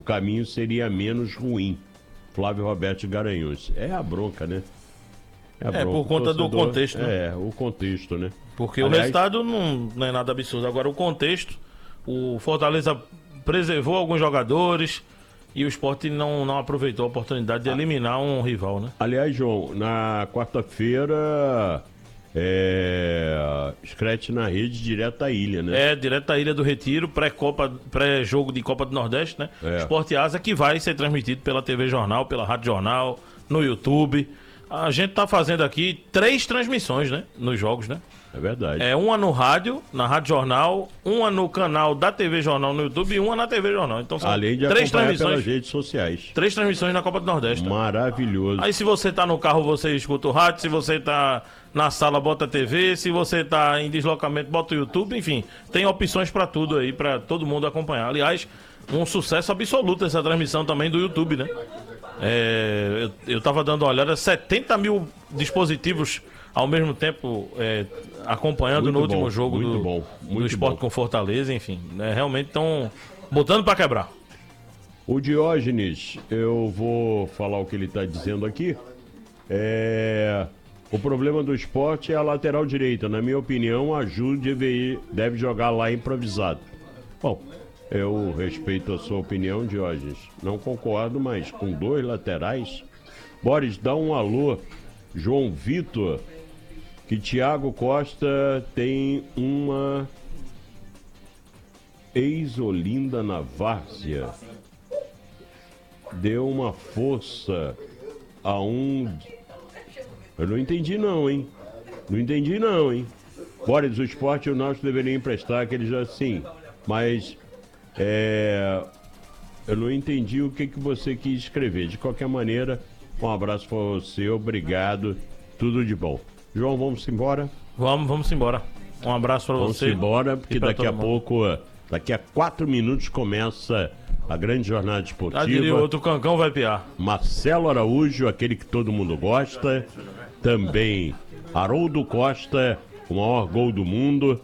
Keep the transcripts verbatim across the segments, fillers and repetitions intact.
o caminho seria menos ruim. Flávio Roberto Garanhuns. É a bronca, né? É, é por conta torcedor, do contexto, né? É, o contexto, né? Porque Aliás, o resultado não, não é nada absurdo. Agora, o contexto, o Fortaleza preservou alguns jogadores e o Sport não, não aproveitou a oportunidade de eliminar um rival, né? Aliás, João, na quarta-feira, é... Scratch na rede, direto à ilha, né? É, direto à Ilha do Retiro, pré-copa, pré-jogo de Copa do Nordeste, né? É. Sport Asa, que vai ser transmitido pela T V Jornal, pela Rádio Jornal, no YouTube. A gente tá fazendo aqui três transmissões, né? Nos jogos, né? É verdade. É uma no rádio, na Rádio Jornal, uma no canal da T V Jornal no YouTube e uma na T V Jornal. Então são Além de três acompanhar transmissões, pelas redes sociais. três transmissões na Copa do Nordeste. Maravilhoso. Aí se você tá no carro, você escuta o rádio, se você tá na sala, bota a T V, se você tá em deslocamento, bota o YouTube, enfim, tem opções pra tudo aí, pra todo mundo acompanhar. Aliás, um sucesso absoluto essa transmissão também do YouTube, né? É, eu, eu tava dando uma olhada, setenta mil dispositivos ao mesmo tempo é, acompanhando Muito no último bom, jogo muito do, bom, muito do Sport bom. com Fortaleza, enfim, né, realmente estão botando pra quebrar. O Diógenes, eu vou falar o que ele está dizendo aqui. É... O problema do Sport é a lateral direita. Na minha opinião, a Ju deve, deve jogar lá improvisado. Bom, eu respeito a sua opinião, Diógenes. Não concordo, mas com dois laterais. Boris, dá um alô. João Vitor, que Thiago Costa tem uma ex-Olinda na várzea. Deu uma força a um... Eu não entendi não, hein? Não entendi não, hein? Boris, o Sport e o Náutico deveriam emprestar aqueles já sim. Mas é... eu não entendi o que, que você quis escrever. De qualquer maneira, um abraço para você, obrigado, tudo de bom. João, vamos embora? Vamos, vamos embora. Um abraço para você. Vamos embora, porque daqui a mundo. pouco, daqui a quatro minutos começa a grande jornada esportiva. Já diria outro, Cancão vai piar. Marcelo Araújo, aquele que todo mundo gosta. Também Haroldo Costa, o maior gol do mundo.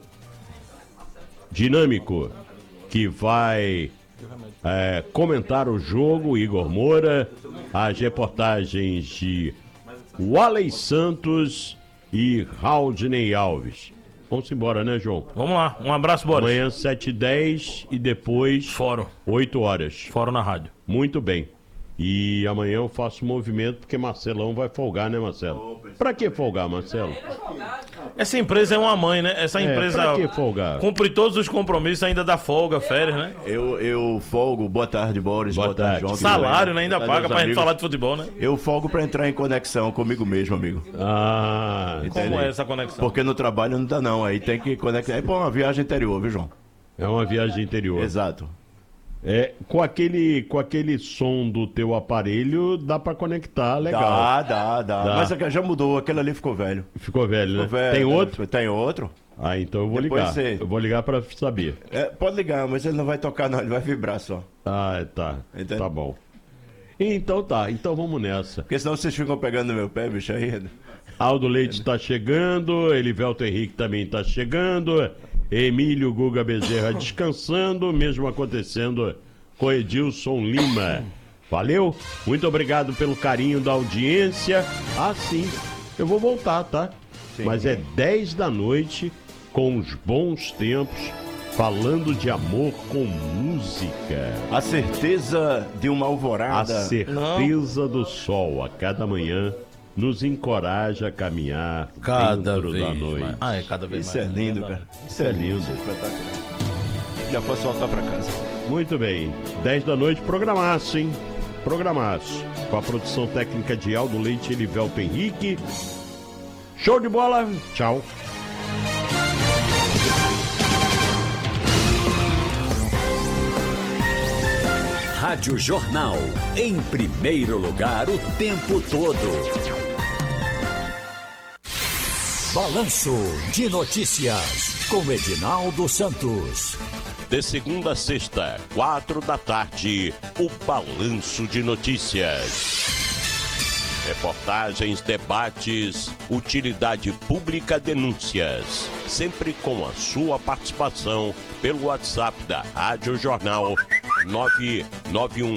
Dinâmico, que vai é, comentar o jogo, Igor Moura. As reportagens de Walley Santos e Raudney Alves. Vamos embora, né, João? Vamos lá, um abraço, Boris. Amanhã sete e dez e depois Fórum. oito horas. Fórum na rádio. Muito bem. E amanhã eu faço movimento porque Marcelão vai folgar, né, Marcelo? Pra que folgar, Marcelo? Essa empresa é uma mãe, né? Essa empresa É, pra que folgar? cumpre todos os compromissos, ainda dá folga, férias, né? Eu, eu folgo, boa tarde, Boris, Boa boa, tarde, tarde. João. Salário, né? Ainda Boa tarde, paga meus pra gente amigos. falar de futebol, né? Eu folgo pra entrar em conexão comigo mesmo, amigo. Ah, Como Entendi. é essa conexão? Porque no trabalho não dá não, aí tem que conectar. É pra uma viagem interior, viu, João? é uma viagem interior. Exato. É, com aquele, com aquele som do teu aparelho, dá pra conectar, legal. Dá, dá, dá, Dá. Mas já mudou, aquele ali ficou velho. Ficou velho, né? Ficou velho, Tem né? outro? Tem outro. Ah, então eu vou Depois ligar. você- Eu vou ligar pra saber. É, pode ligar, mas ele não vai tocar não, ele vai vibrar só. Ah, tá. Entende? Tá bom. Então tá, então vamos nessa. Porque senão vocês ficam pegando no meu pé, bicho, aí... Aldo Leite tá chegando, Elivelto Henrique também tá chegando, Emílio Guga Bezerra descansando, mesmo acontecendo com Edilson Lima. Valeu? Muito obrigado pelo carinho da audiência. Ah, sim, eu vou voltar, tá? Sim. Mas é dez da noite, com os bons tempos, falando de amor com música. A certeza de uma A alvorada. certeza do sol a cada manhã nos encoraja a caminhar Cada dentro da vez noite. mais. Ah, é cada vez Isso é mais. lindo, cara. Isso é lindo. Isso é espetacular. Já posso voltar pra casa. Muito bem, dez da noite, programaço, hein? Programaço. Com a produção técnica de Aldo Leite e Elivelto Henrique. Show de bola, tchau. Rádio Jornal, em primeiro lugar o tempo todo. Balanço de notícias, com Edinaldo Santos. De segunda a sexta, quatro da tarde, o Balanço de Notícias. Reportagens, debates, utilidade pública, denúncias. Sempre com a sua participação pelo WhatsApp da Rádio Jornal nove nove um